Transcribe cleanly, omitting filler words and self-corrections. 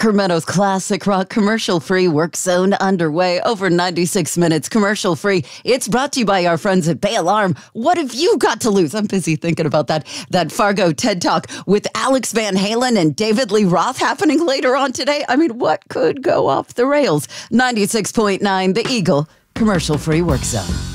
Meadows Classic Rock commercial-free work zone underway. Over 96 minutes commercial-free. It's brought to you by our friends at Bay Alarm. What have you got to lose? I'm busy thinking about that Fargo TED Talk with Alex Van Halen and David Lee Roth happening later on today. I mean, what could go off the rails? 96.9 The Eagle commercial-free work zone.